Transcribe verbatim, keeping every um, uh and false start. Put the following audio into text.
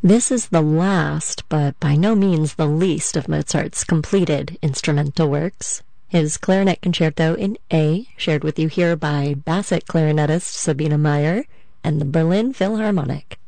This is the last, but by no means the least, of Mozart's completed instrumental works. His Clarinet Concerto in A, shared with you here by Bassett clarinetist Sabine Meyer and the Berlin Philharmonic.